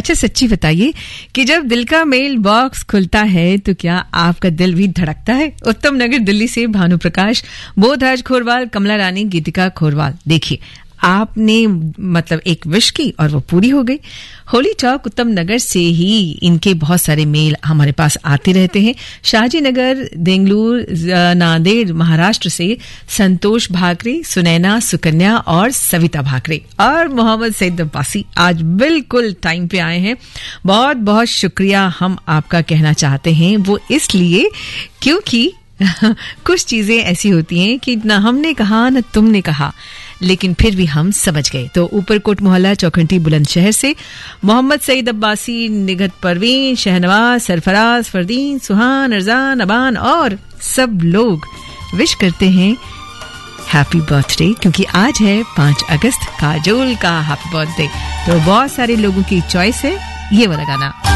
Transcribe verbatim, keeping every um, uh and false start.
अच्छा सच्ची बताइए कि जब दिल का मेल बॉक्स खुलता है तो क्या आपका दिल भी धड़कता है? उत्तम नगर दिल्ली से भानु प्रकाश, बोधराज खोरवाल, कमला रानी, गीतिका खोरवाल। देखिए आपने मतलब एक विश की और वो पूरी हो गई। होली टॉक उत्तम नगर से ही इनके बहुत सारे मेल हमारे पास आते रहते हैं। शाहजी नगर, बेंगलुरु, नांदेड़, महाराष्ट्र से संतोष भाकरे, सुनैना, सुकन्या और सविता भाकरे और मोहम्मद सईद अब्बासी आज बिल्कुल टाइम पे आए हैं। बहुत बहुत शुक्रिया हम आपका कहना चाहते हैं, वो इसलिए क्योंकि कुछ चीजें ऐसी होती हैं कि ना हमने कहा ना तुमने कहा, लेकिन फिर भी हम समझ गए। तो ऊपरकोट मोहल्ला, चौखंटी, बुलंदशहर से मोहम्मद सईद अब्बासी, निगत परवीन, शहनवाज, सरफराज, फरदीन, सुहान, अरजान, अबान और सब लोग विश करते हैं हैप्पी बर्थडे, क्योंकि आज है पांच अगस्त, काजोल का हैप्पी बर्थडे। तो बहुत सारे लोगों की चॉइस है ये वाला गाना।